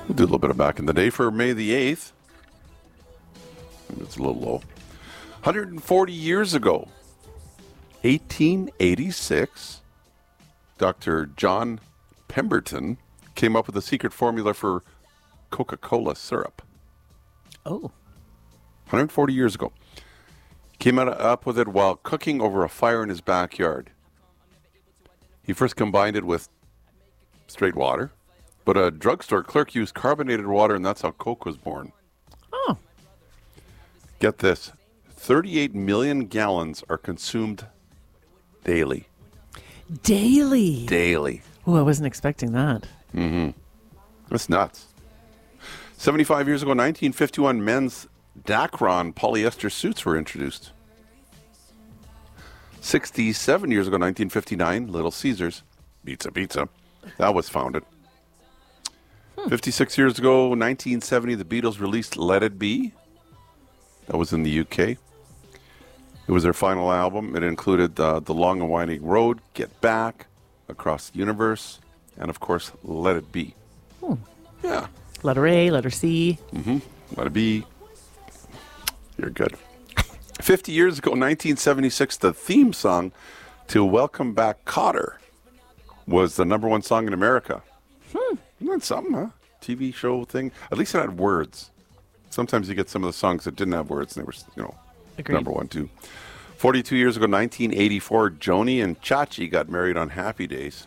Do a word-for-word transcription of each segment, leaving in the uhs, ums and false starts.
We'll do a little bit of back in the day for May the eighth. It's a little low. one hundred forty years ago, eighteen eighty-six, Doctor John Pemberton came up with a secret formula for Coca-Cola syrup. Oh. one hundred forty years ago. Came out, up with it while cooking over a fire in his backyard. He first combined it with straight water, but a drugstore clerk used carbonated water, and that's how Coke was born. Oh. Get this. thirty-eight million gallons are consumed daily. Daily? Daily. Oh, I wasn't expecting that. Mm-hmm. That's nuts. seventy-five years ago, nineteen fifty-one, men's Dacron polyester suits were introduced. sixty-seven years ago, nineteen fifty-nine, Little Caesars, Pizza Pizza, that was founded. Hmm. fifty-six years ago, nineteen seventy, the Beatles released Let It Be. That was in the U K. It was their final album. It included uh, The Long and Winding Road, Get Back, Across the Universe, and, of course, Let It Be. Hmm. Yeah. Letter A, letter C. Mm-hmm. Let It Be. You're good. fifty years ago, nineteen seventy-six, the theme song to Welcome Back, Kotter was the number one song in America. Hmm. Isn't that something, huh? T V show thing. At least it had words. Sometimes you get some of the songs that didn't have words, and they were, you know, Agreed. number one, too. forty-two years ago, nineteen eighty-four, Joni and Chachi got married on Happy Days.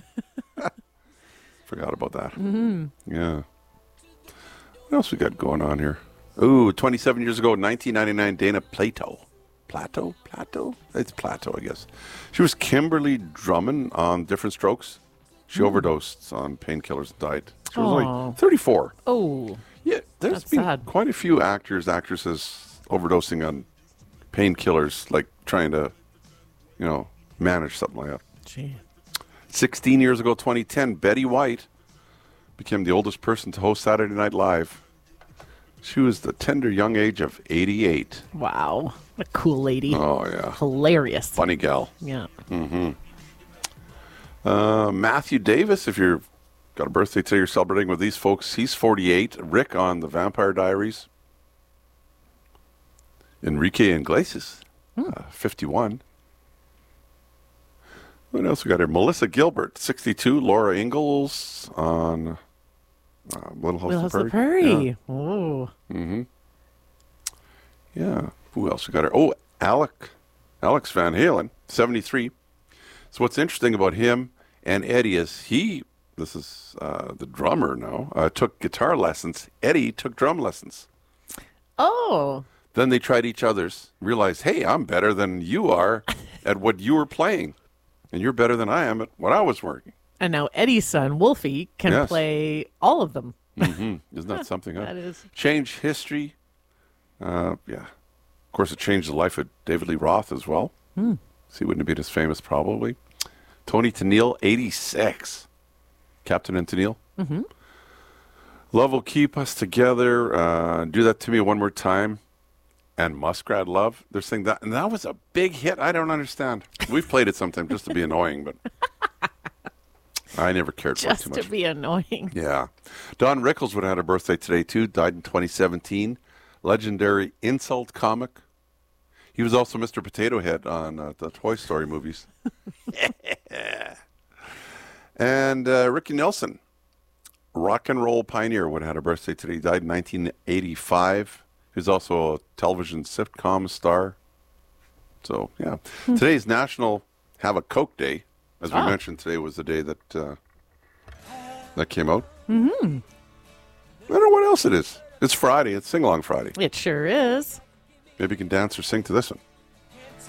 Forgot about that. Mm-hmm. Yeah. What else we got going on here? Ooh, twenty-seven years ago, nineteen ninety-nine, Dana Plato. Plato? Plato? It's Plato, I guess. She was Kimberly Drummond on Different Strokes. She mm. overdosed on painkillers and died. She was Aww. like thirty-four. Oh. Yeah, there's That's been sad. quite a few actors, actresses overdosing on painkillers, like trying to, you know, manage something like that. Gee. sixteen years ago, twenty ten, Betty White became the oldest person to host Saturday Night Live. She was the tender young age of eighty-eight. Wow. What a cool lady. Oh, yeah. Hilarious. Funny gal. Yeah. Mm-hmm. Uh, Matthew Davis, if you're got a birthday today you're celebrating with these folks, he's forty-eight. Rick on The Vampire Diaries. Enrique Iglesias, hmm. uh, fifty-one. What else we got here? Melissa Gilbert, sixty-two. Laura Ingalls on uh, Little House Little of House the of Prairie. Prairie. Yeah. Oh. Mm-hmm. Yeah. Who else we got here? Oh, Alec, Alex Van Halen, seventy-three. So what's interesting about him and Eddie is he, this is uh, the drummer now, uh, took guitar lessons. Eddie took drum lessons. Oh. Then they tried each other's, realized, hey, I'm better than you are at what you were playing. And you're better than I am at what I was working. And now Eddie's son, Wolfie, can Yes. play all of them. Mm-hmm. Isn't that something? Huh? That is. Changed history. Uh, yeah. Of course, it changed the life of David Lee Roth as well. Hmm. So he wouldn't have been as famous, probably. Tony Tennille, eighty-six. Captain and Tennille. Mm-hmm. Love will keep us together. Uh, do that to me one more time. And Muskrat Love. They're saying that. And that was a big hit. I don't understand. We've played it sometime just to be annoying, but I never cared for it Just too to much. be annoying. Yeah. Don Rickles would have had a birthday today, too. Died in twenty seventeen. Legendary insult comic. He was also Mister Potato Head on uh, the Toy Story movies. And uh, Ricky Nelson, rock and roll pioneer, would have had a birthday today. He died in nineteen eighty-five. He was also a television sitcom star. So, yeah. Hmm. Today's National Have a Coke Day. As we Ah. mentioned, today was the day that uh, that came out. Mm-hmm. I don't know what else it is. It's Friday. It's Sing Along Friday. It sure is. Maybe you can dance or sing to this one.